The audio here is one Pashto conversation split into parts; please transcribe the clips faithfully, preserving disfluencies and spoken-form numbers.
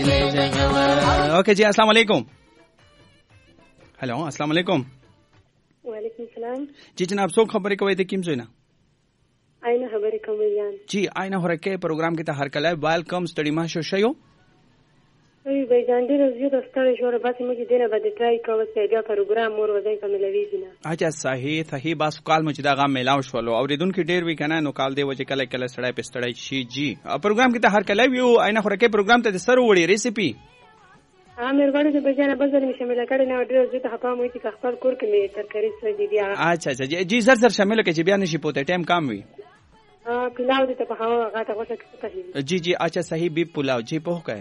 اوکے جی السلام علیکم. هلو السلام علیکم. وعلیکم السلام. جی جناب څوک خبرې کوي د کوم ځای نه؟ آینه خبرې کوم یان. جی آینه هرکه پروګرام کې ته هر کله ویلکم سټډي ما شو شيو. وی به ځان دې زیات ستړي شو بس موږ دې نه بده ټرای کوو چې دا پروګرام مور وځي کوملوي نه. اچھا صحیح صحیح بس کال مو چې دا غا میلاو شولو اوریدونکو ډیر وی کنه نو کال دی و چې کله کله سړی پستړی شي. جی پروګرام کې ته هر کله ویو آینه هرکه پروګرام ته سره وړي ریسیپي ها مې ورغړې د بجانه بزر می شامل کړي نه ډېر زه ته خپل مو چې خپل کور کې می ترکاری سره دی بیا. اچھا اچھا جی زر زر شامل کې چې بیا نشي پوته ټایم کم وي. ا پلاو دې ته په هوا غاټه غوښه کې. جی جی اچھا صحیح بي پلاو جی په هکه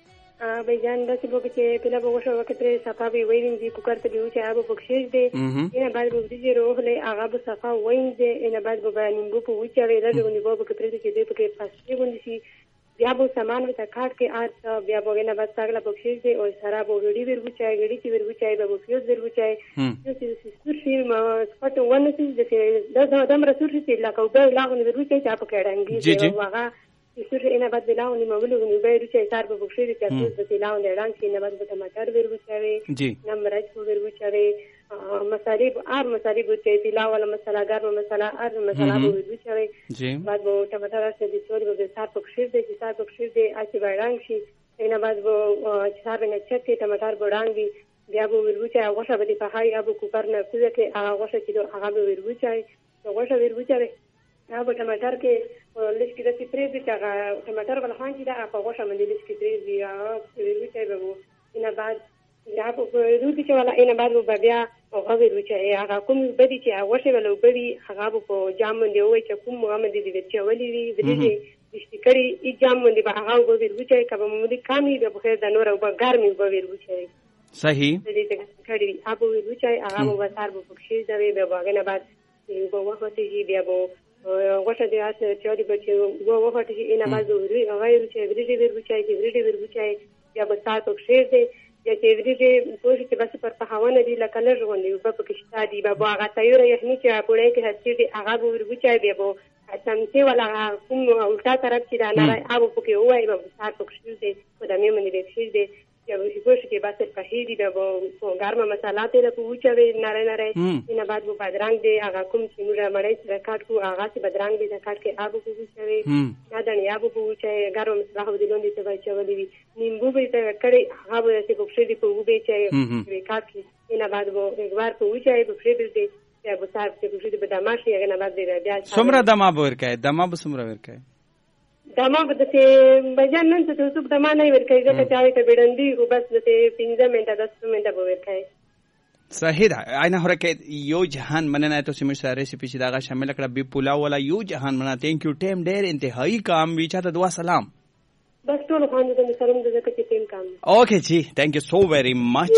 ا به جان د څه بوګه چې پلاو غوښه وکړې صفابي وایین دي کوکر ته دیو چې هغه بوښیش دي نه بعد به دې روغله هغه به صفا وایین دي نه بعد به باندې بو په وچړې راځي نو بو کې پرې چې دې په کې پاسې ونی شي بیا به سامان وته کاټ کې آرت بیا به نه بعد څنګه بوښیش دي او سره به وړي ور وچای غړي چې ور وچای به فیوز ور وچای چې سورشي ما سپټ ونه چې د د دمر سورشي لا کو به لا ور وچای چې په کېړانګي هغه سورشي نه بعد بلاو نه مولو نو به وچای سار به بوښیش دي چې د بلاو نه ډان کې نه بعد به ټماټر ور وچای نه مرچ ور وچای مصالې ار مصالې بوچای پلاو ولا مساله ګرم مساله ار مساله ور وچای بعد به ټماټر سره د څور به سار بوښیش دي چې سار بوښیش دي اچ باندې شي نه بعد به چې سار نه چټي ټماټر بډانګي بیا به ور وچای غوښه به په هاي ابو کوکر نه کوزه کې هغه غوښه چې هغه به ور وچای غوښه ور وچای هغه په ټماټر کې لږ کې د سپری دي چې هغه ټماټر بل خان چې دا په غوښه باندې لږ کې پری دي هغه ور وچای به نه بعد یا په روټي چې ولا نه بعد به بیا هغه ور وچای هغه کوم بدی چې هغه غوښه ولو بدی هغه په جام باندې وای چې کوم هغه باندې دي چې ولې وی دي دشتکړي ای جام باندې به هغه ور وچای کبه مودي کامي به بخیر د نور او به ګرمي به ور وچای. صحیح دې ته کړي ابو ور وچای هغه مو وسار به پکشي دی به باغ نه بعد به وخت چې بیا به غوښه دې اس چې دی به چې وخت چې نه بعد وري هغه ور وچای ورې ور وچای ورې ور وچای بیا به سات پکشي دی یا چې ورې پوه چې بس پر په هوانه دی لکه لږ غونډي په پکشتا دی به هغه تیار یخني چې په لای کې هڅې دی هغه ور وچای بیا به سمته ولا کوم الټا طرف چې دا نه ابو پکې وای به سات پکشي دی په دمه باندې دې دی یا وې پوه چې بس په هېدی به ګرمه مساله ته له پوچوي نری نری نه بعد به بدرنګ دی هغه کوم چې موږ مړی سره کاټ کو هغه چې بدرنګ دی د کاټ کې ابو پوچوي نه دنیا ابو پوچوي ګرمه مساله د لوندې ته بچولې وي نیمبو به ته کړي هغه به چې پوښې دی په وبې چې کاټ کې نه بعد به یک بار پوچوي په فریبل دی یا به صاحب چې پوښې دی په دماشه یې نه بعد دی بیا څومره دما ورکای دما به څومره ورکای دما به ته بجان نن ته څوک دما نه ورکای ځکه چې هغه ته بیرندې خو بس ته پنځه منټه دس منټه به ورکای. صحیح ده آینه هرکه یو جهان مننه ته سیمه سره ریسیپی چې داغه شامل کړه بي پلاو ولا یو جهان مننه ثانک یو ټیم ډېر انتهایی کام وی چاته دعا سلام بس ټول خان دې سلام دې ځکه چې ټیم کام. اوکے جی ثانک یو سو ویری مچ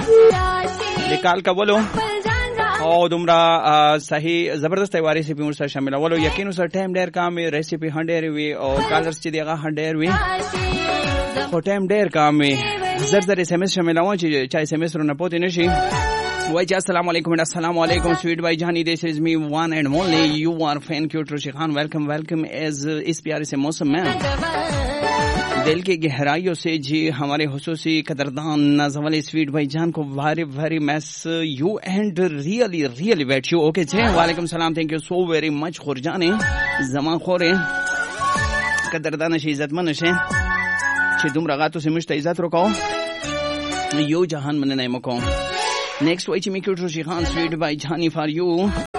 نکال کا بولو او دومره صحیح زبردست واری ریسیپی مور سره شامل ولو یقینا سره ټایم ډیر کام وی ریسیپی هنډیر وی او کالرز چې دیغه هنډیر وی او ټایم ډیر کام وی زر زر اس ام اس شامل وو چې چا اس ام اس رونه پوت نشي وای چې السلام علیکم السلام علیکم سویٹ بھائی جانی دس از می ون اینڈ اونلی یو آر فین کیوٹ روشی خان ویلکم ویلکم ایز اس پیارے سے موسم میں دل کی گہرائیوں سے جی ہمارے خصوصی قدردان نازولی سویٹ بھائی جان کو ویری ویری میس یو اینڈ ریئلی ریئلی ویٹ یو اوکے جی وعلیکم السلام تھینک یو سو ویری مچ خورجانے زمان خورے قدردان شي عزت من شي چې دومره غاتو سه مشته عزت وکاو یو جهان من نه مکو نیکسٹ وای چې میکو شي خان سویٹ بھائی جانی فار یو